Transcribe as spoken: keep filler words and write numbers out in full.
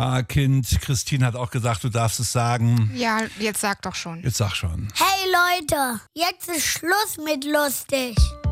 Ja, Kind, Christine hat auch gesagt, du darfst es sagen. Ja, jetzt sag doch schon. Jetzt sag schon. Hey Leute, jetzt ist Schluss mit lustig.